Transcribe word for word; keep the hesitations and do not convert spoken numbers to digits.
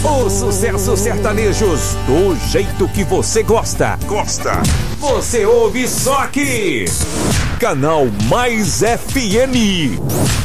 Os sucessos sertanejos do jeito que você gosta. Gosta. Você ouve só aqui. Canal Mais F M.